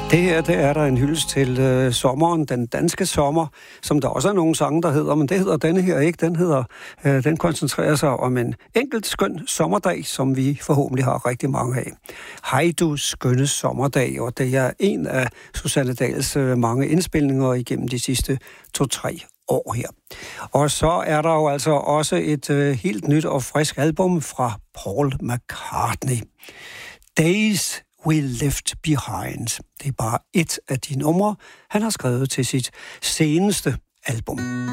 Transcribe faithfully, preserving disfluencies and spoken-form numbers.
Det her, det er der en hyldest til øh, sommeren, den danske sommer, som der også er nogle sange, der hedder, men det hedder denne her ikke. Den hedder, øh, den koncentrerer sig om en enkelt skøn sommerdag, som vi forhåbentlig har rigtig mange af. Hej du skønne sommerdag, og det er en af Susanne Dahls øh, mange indspilninger igennem de sidste to-tre år her. Og så er der jo altså også et øh, helt nyt og frisk album fra Paul McCartney. Days We Left Behind. Det er bare et af de numre, han har skrevet til sit seneste album.